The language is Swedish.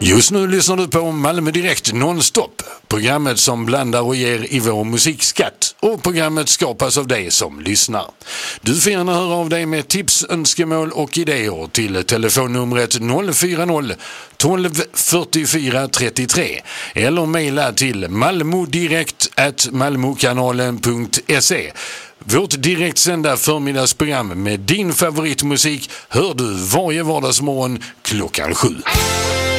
Just nu lyssnar du på Malmö Direkt nonstop. Programmet som blandar och ger i vår musikskatt. Och programmet skapas av dig som lyssnar. Du får gärna höra av dig med tips, önskemål och idéer till telefonnumret 040 12 44 33 eller mejla till malmodirekt@malmokanalen.se. Vårt direktsända förmiddagsprogram med din favoritmusik hör du varje vardagsmorgon klockan 7.